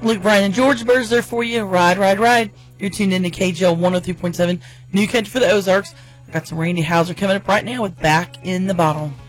Luke Bryan and George Birds there for you. Ride, ride, ride. You're tuned in to KGL 103.7, New Country for the Ozarks. I got some Randy Houser coming up right now with Back in the Bottle.